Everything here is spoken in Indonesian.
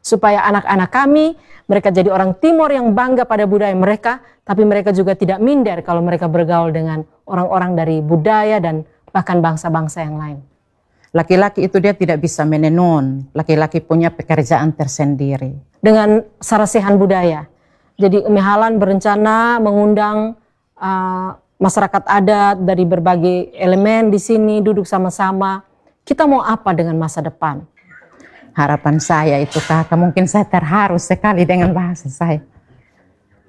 supaya anak-anak kami, mereka jadi orang Timor yang bangga pada budaya mereka, tapi mereka juga tidak minder kalau mereka bergaul dengan orang-orang dari budaya dan bahkan bangsa-bangsa yang lain. Laki-laki itu dia tidak bisa menenun, laki-laki punya pekerjaan tersendiri. Dengan sarasehan budaya. Jadi Umi Halan berencana mengundang masyarakat adat dari berbagai elemen di sini, duduk sama-sama. Kita mau apa dengan masa depan? Harapan saya itu kakak, mungkin saya terharu sekali dengan bahasa saya.